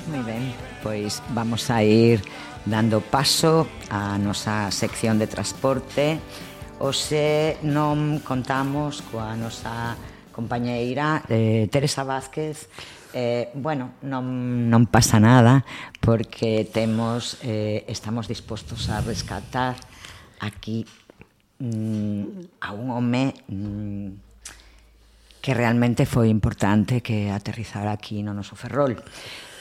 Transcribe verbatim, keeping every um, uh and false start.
Moi ben, pois vamos a ir dando paso á nosa sección de transporte. Hoxe non contamos coa nosa compañeira eh, Teresa Vázquez. Eh, bueno, non, non pasa nada porque temos eh, estamos dispostos a rescatar aquí mm, a un home mm, que realmente foi importante que aterrizara aquí no noso Ferrol.